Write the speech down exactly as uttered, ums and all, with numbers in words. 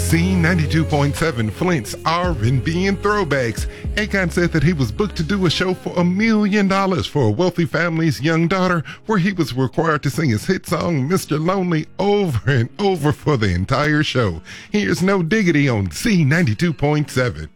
C ninety-two point seven Flint's R and B and Throwbacks. Akon said that he was booked to do a show for a million dollars for a wealthy family's young daughter, where he was required to sing his hit song Mister Lonely over and over for the entire show. Here's No Diggity on C ninety-two point seven.